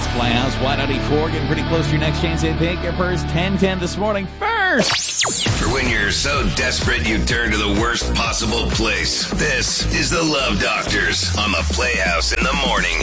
It's Playhouse 194, getting pretty close to your next chance to pick your purse. 10-10 this morning. First, for when you're so desperate you turn to the worst possible place. This is the Love Doctors on the Playhouse in the morning.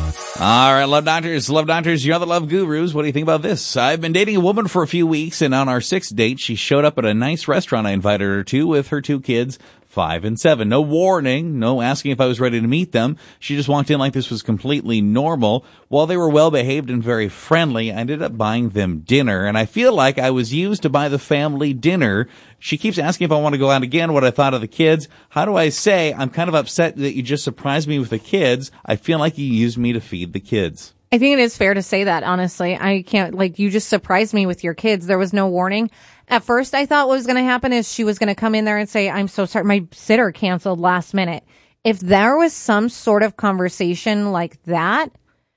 All right, Love Doctors, you're the love gurus. What do you think about this? I've been dating a woman for a few weeks, and on our 6th date, she showed up at a nice restaurant I invited her to with her 2 kids, 5 and 7. No warning, no asking if I was ready to meet them. She just walked in like this was completely normal. While they were well behaved and very friendly, I ended up buying them dinner, and I feel like I was used to buy the family dinner. She keeps asking if I want to go out again, what I thought of the kids. How do I say I'm kind of upset that you just surprised me with the kids? I feel like you used me to feed the kids. I think it is fair to say that, honestly. I can't, you just surprised me with your kids. There was no warning. At first, I thought what was going to happen is she was going to come in there and say, I'm so sorry, my sitter canceled last minute. If there was some sort of conversation like that,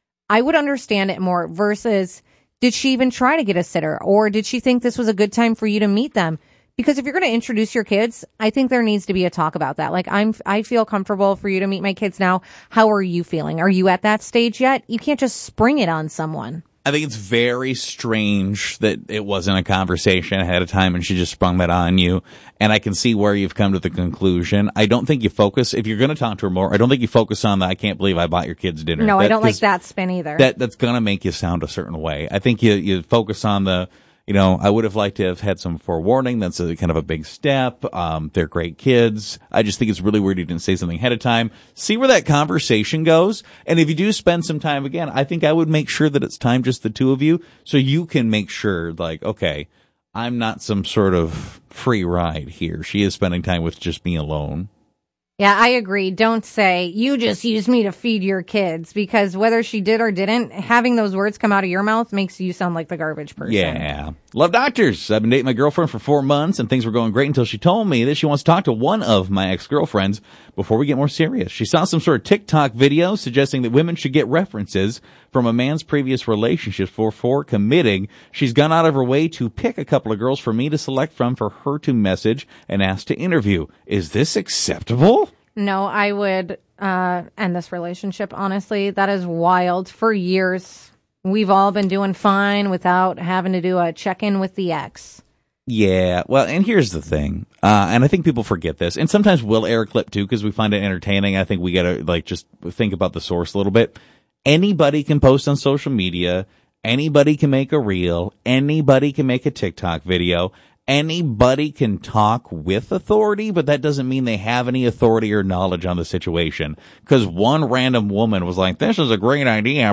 I would understand it more versus did she even try to get a sitter, or did she think this was a good time for you to meet them? Because if you're going to introduce your kids, I think there needs to be a talk about that. I feel comfortable for you to meet my kids now. How are you feeling? Are you at that stage yet? You can't just spring it on someone. I think it's very strange that it wasn't a conversation ahead of time and she just sprung that on you. And I can see where you've come to the conclusion. I don't think you focus, if you're going to talk to her more, I don't think you focus on the, I can't believe I bought your kids dinner. No, I don't like that spin either. That's going to make you sound a certain way. I think you focus on the, I would have liked to have had some forewarning. That's a kind of a big step. They're great kids. I just think it's really weird you didn't say something ahead of time. See where that conversation goes. And if you do spend some time again, I think I would make sure that it's time just the two of you so you can make sure okay, I'm not some sort of free ride here. She is spending time with just me alone. Yeah, I agree. Don't say, you just used me to feed your kids, because whether she did or didn't, having those words come out of your mouth makes you sound like the garbage person. Yeah. Love Doctors. I've been dating my girlfriend for 4 months, and things were going great until she told me that she wants to talk to one of my ex-girlfriends before we get more serious. She saw some sort of TikTok video suggesting that women should get references from a man's previous relationships before committing. She's gone out of her way to pick a couple of girls for me to select from for her to message and ask to interview. Is this acceptable? No, I would end this relationship, honestly. That is wild. For years, we've all been doing fine without having to do a check-in with the ex. Yeah, well, and here's the thing, and I think people forget this, and sometimes we'll air a clip too because we find it entertaining. I think we gotta just think about the source a little bit. Anybody can post on social media, anybody can make a reel, anybody can make a TikTok video, anybody can talk with authority, but that doesn't mean they have any authority or knowledge on the situation. Because one random woman was like, this is a great idea,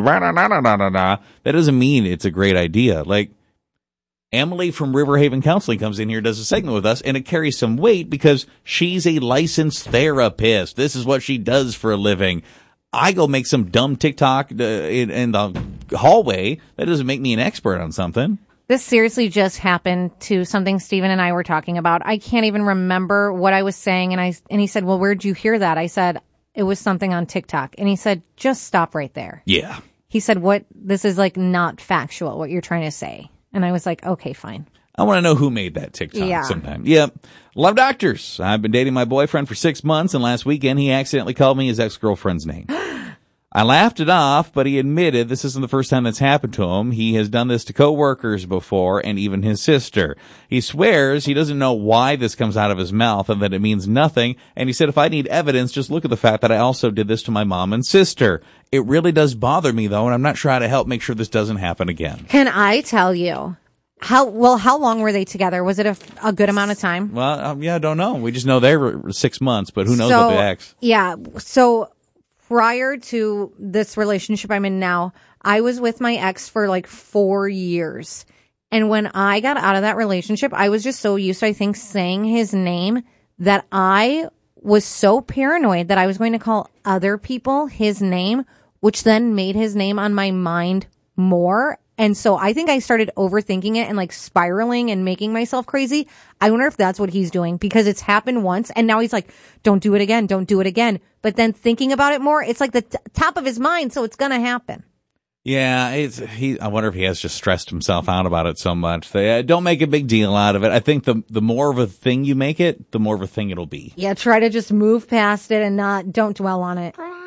that doesn't mean it's a great idea. Emily from Riverhaven Counseling comes in here, does a segment with us, and it carries some weight because she's a licensed therapist. This is what she does for a living. I go make some dumb TikTok in the hallway. That doesn't make me an expert on something. This seriously just happened to something Steven and I were talking about. I can't even remember what I was saying. And he said, well, where'd you hear that? I said, it was something on TikTok. And he said, just stop right there. Yeah. He said, this is not factual, what you're trying to say. And I was like, okay, fine. I want to know who made that TikTok sometime. Yep. Love Doctors. I've been dating my boyfriend for 6 months, and last weekend he accidentally called me his ex-girlfriend's name. I laughed it off, but he admitted this isn't the first time that's happened to him. He has done this to coworkers before and even his sister. He swears he doesn't know why this comes out of his mouth and that it means nothing. And he said, if I need evidence, just look at the fact that I also did this to my mom and sister. It really does bother me, though, and I'm not sure how to help make sure this doesn't happen again. Can I tell you? How long were they together? Was it a good amount of time? Well, I don't know. We just know they were 6 months, but who knows what the ex. Yeah, so prior to this relationship I'm in now, I was with my ex for 4 years. And when I got out of that relationship, I was just so used to, I think, saying his name that I was so paranoid that I was going to call other people his name, which then made his name on my mind more. And so I think I started overthinking it and spiraling and making myself crazy. I wonder if that's what he's doing, because it's happened once and now he's like, don't do it again. Don't do it again. But then thinking about it more, it's the top of his mind. So it's going to happen. Yeah, I wonder if he has just stressed himself out about it so much. Don't make a big deal out of it. I think the more of a thing you make it, the more of a thing it'll be. Yeah, try to just move past it and don't dwell on it.